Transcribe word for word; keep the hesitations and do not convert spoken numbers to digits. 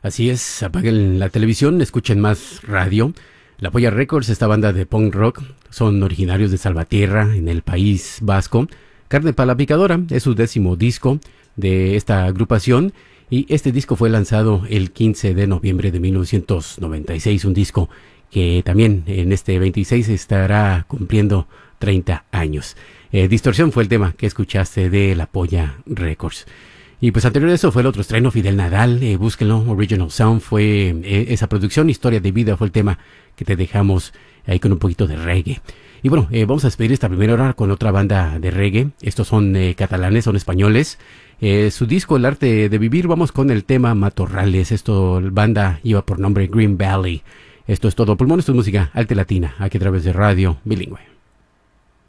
Así es, apaguen la televisión, escuchen más radio. La Polla Records, esta banda de punk rock, son originarios de Salvatierra, en el País Vasco. Carne para la Picadora es su décimo disco de esta agrupación y este disco fue lanzado el quince de noviembre de mil novecientos noventa y seis, un disco que también en este veintiséis estará cumpliendo treinta años. Eh, Distorsión fue el tema que escuchaste de La Polla Records. Y pues anterior a eso fue el otro estreno, Fidel Nadal, eh, búsquenlo, Original Sound fue eh, esa producción, Historia de Vida fue el tema que te dejamos ahí con un poquito de reggae. Y bueno, eh, vamos a despedir esta primera hora con otra banda de reggae, estos son eh, catalanes, son españoles, eh, su disco El Arte de Vivir, vamos con el tema Matorrales, esto, la banda lleva por nombre Green Valley. Esto es todo pulmón, esto es música alta latina, aquí a través de Radio Bilingüe.